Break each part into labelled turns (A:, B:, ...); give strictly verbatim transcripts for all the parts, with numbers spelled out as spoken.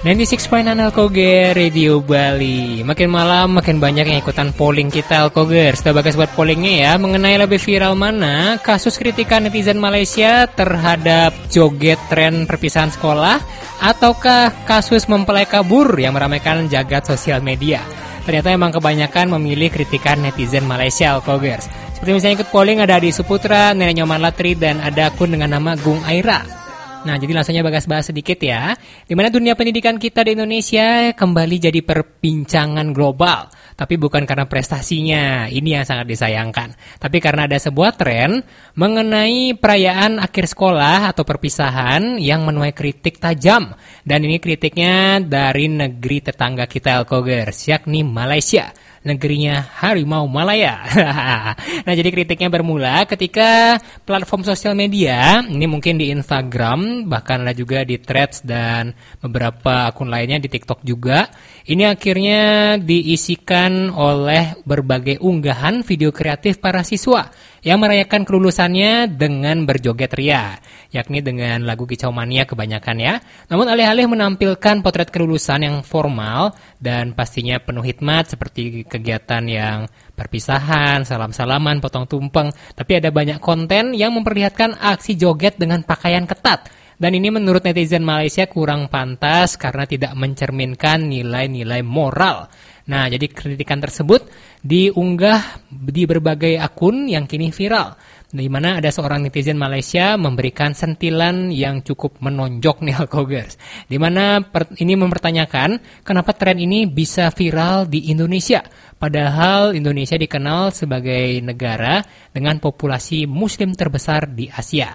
A: sembilan puluh enam koma enam Alkoger Radio Bali. Makin malam makin banyak yang ikutan polling kita Alkoger. Sudah bagas buat pollingnya ya, mengenai lebih viral mana kasus kritikan netizen Malaysia terhadap joget tren perpisahan sekolah ataukah kasus mempelai kabur yang meramaikan jagat sosial media. Ternyata emang kebanyakan memilih kritikan netizen Malaysia Alkoger. Seperti misalnya ikut polling ada Adi Suputra, Nenek Nyoman Latri, dan ada akun dengan nama Gung Aira. Nah, jadi langsungnya bagas bahas sedikit ya. Di mana dunia pendidikan kita di Indonesia kembali jadi perbincangan global. Tapi bukan karena prestasinya, ini yang sangat disayangkan. Tapi karena ada sebuah tren mengenai perayaan akhir sekolah atau perpisahan yang menuai kritik tajam. Dan ini kritiknya dari negeri tetangga kita Alkogers, yakni Malaysia. Negerinya Harimau Malaya. Nah, jadi kritiknya bermula ketika platform sosial media, ini mungkin di Instagram, bahkan ada juga di Threads dan beberapa akun lainnya di TikTok juga. Ini akhirnya diisikan oleh berbagai unggahan video kreatif para siswa yang merayakan kelulusannya dengan berjoget ria, yakni dengan lagu Kicau Mania kebanyakan ya. Namun alih-alih menampilkan potret kelulusan yang formal dan pastinya penuh hikmat seperti kegiatan yang perpisahan, salam-salaman, potong tumpeng, tapi ada banyak konten yang memperlihatkan aksi joget dengan pakaian ketat. Dan ini menurut netizen Malaysia kurang pantas karena tidak mencerminkan nilai-nilai moral. Nah, jadi kritikan tersebut diunggah di berbagai akun yang kini viral, di mana ada seorang netizen Malaysia memberikan sentilan yang cukup menonjok nih Alkogers, di mana per, ini mempertanyakan kenapa tren ini bisa viral di Indonesia, padahal Indonesia dikenal sebagai negara dengan populasi muslim terbesar di Asia.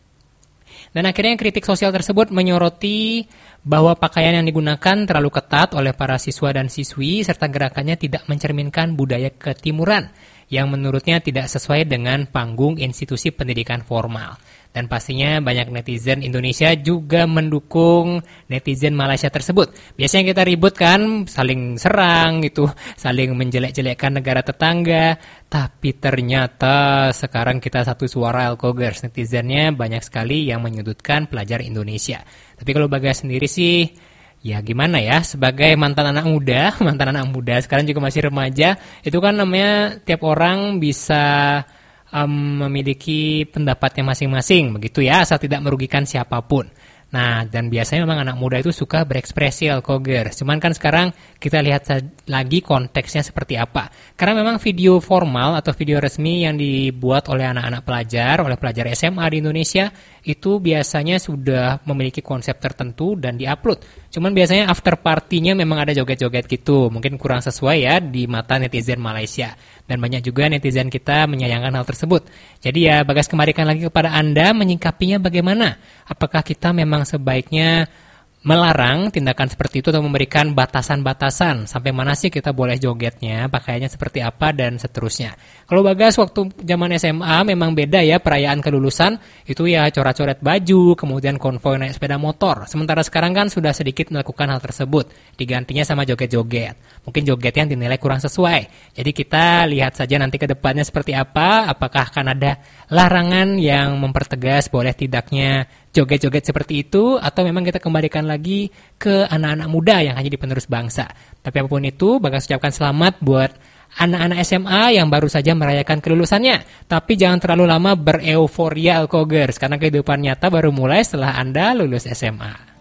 A: Dan akhirnya kritik sosial tersebut menyoroti bahwa pakaian yang digunakan terlalu ketat oleh para siswa dan siswi serta gerakannya tidak mencerminkan budaya ketimuran yang menurutnya tidak sesuai dengan panggung institusi pendidikan formal. Dan pastinya banyak netizen Indonesia juga mendukung netizen Malaysia tersebut. Biasanya kita ribut kan, saling serang gitu, saling menjelek-jelekkan negara tetangga. Tapi ternyata sekarang kita satu suara Alkogers, netizennya banyak sekali yang menyudutkan pelajar Indonesia. Tapi kalau Bagas sendiri sih, ya gimana ya, sebagai mantan anak muda, mantan anak muda sekarang juga masih remaja, itu kan namanya tiap orang bisa um, memiliki pendapatnya masing-masing, begitu ya, asal tidak merugikan siapapun. Nah, dan biasanya memang anak muda itu suka berekspresi Alkogers. Cuman kan sekarang kita lihat lagi konteksnya seperti apa. Karena memang video formal atau video resmi yang dibuat oleh anak-anak pelajar, oleh pelajar S M A di Indonesia, itu biasanya sudah memiliki konsep tertentu dan diupload. Cuman biasanya after party-nya memang ada joget-joget gitu. Mungkin kurang sesuai ya di mata netizen Malaysia. Dan banyak juga netizen kita menyayangkan hal tersebut. Jadi ya, Bagas kembalikan lagi kepada Anda menyikapinya bagaimana. Apakah kita memang sebaiknya melarang tindakan seperti itu atau memberikan batasan-batasan sampai mana sih kita boleh jogetnya, pakaiannya seperti apa dan seterusnya. Kalau Bagas waktu zaman S M A memang beda ya, perayaan kelulusan itu ya coret-coret baju, kemudian konvoy naik sepeda motor. Sementara sekarang kan sudah sedikit melakukan hal tersebut, digantinya sama joget-joget. Mungkin jogetnya dinilai kurang sesuai. Jadi kita lihat saja nanti ke depannya seperti apa, apakah akan ada larangan yang mempertegas boleh tidaknya joget-joget seperti itu, atau memang kita kembalikan lagi ke anak-anak muda yang hanya di penerus bangsa. Tapi apapun itu, Bagas ucapkan selamat buat anak-anak S M A yang baru saja merayakan kelulusannya. Tapi jangan terlalu lama bereuforia Alkogers, karena kehidupan nyata baru mulai setelah Anda lulus S M A.